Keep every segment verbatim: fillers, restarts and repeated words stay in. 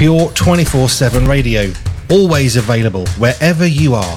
Pure twenty-four seven radio. Always available wherever you are.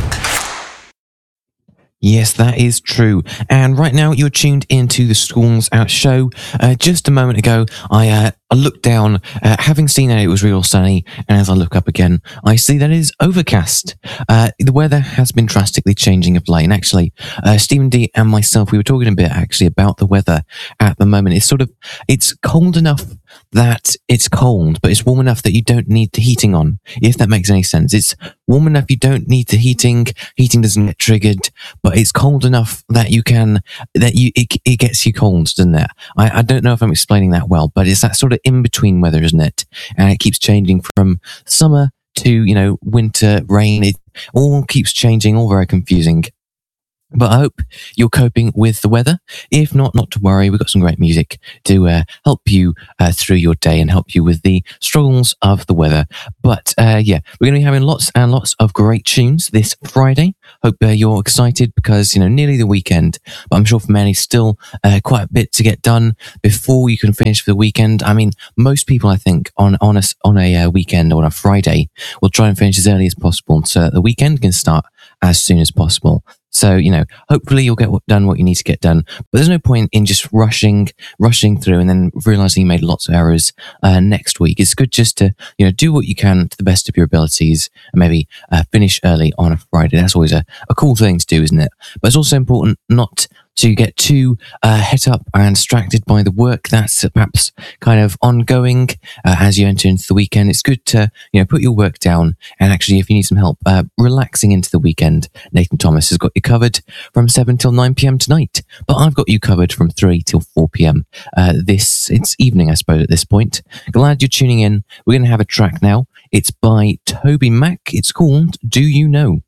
Yes, that is true. And right now you're tuned into the Schools Out show. Uh, just a moment ago, I, uh, I looked down, uh, having seen that it was real sunny, and as I look up again, I see that it is overcast. Uh, the weather has been drastically changing of late. And actually, uh, Stephen D and myself, we were talking a bit actually about the weather at the moment. It's sort of, it's cold enough that it's cold, but it's warm enough that you don't need the heating on, if that makes any sense. It's warm enough you don't need the heating, heating doesn't get triggered, but it's cold enough that you can, that you, it, it gets you cold, doesn't it? I, I don't know if I'm explaining that well, but it's that sort of in-between weather, isn't it? And it keeps changing from summer to, you know, winter, rain. It all keeps changing, all very confusing. But I hope you're coping with the weather. If not, not to worry. We've got some great music to uh, help you uh, through your day and help you with the struggles of the weather. But uh, yeah, we're going to be having lots and lots of great tunes this Friday. Hope uh, you're excited because, you know, nearly the weekend. But I'm sure for many still uh, quite a bit to get done before you can finish for the weekend. I mean, most people, I think, on, on, a, on a uh, weekend or on a Friday will try and finish as early as possible so that the weekend can start as soon as possible. So, you know, hopefully you'll get done what you need to get done. But there's no point in just rushing, rushing through and then realizing you made lots of errors uh, next week. It's good just to, you know, do what you can to the best of your abilities and maybe uh, finish early on a Friday. That's always a, a cool thing to do, isn't it? But it's also important not to get too uh, het up and distracted by the work that's perhaps kind of ongoing uh, as you enter into the weekend. It's good to, you know, put your work down and actually, if you need some help uh, relaxing into the weekend, Nathan Thomas has got you covered from seven till nine p.m. tonight. But I've got you covered from three till four p.m. Uh, this, it's evening, I suppose, at this point. Glad you're tuning in. We're going to have a track now. It's by Toby Mac. It's called Do You Know?